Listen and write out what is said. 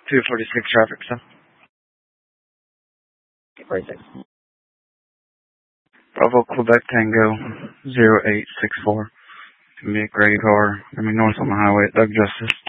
246 traffic, so. 46. Bravo, Quebec Tango, 0864. Give me a gray car. Give me north on the highway at Doug Justice.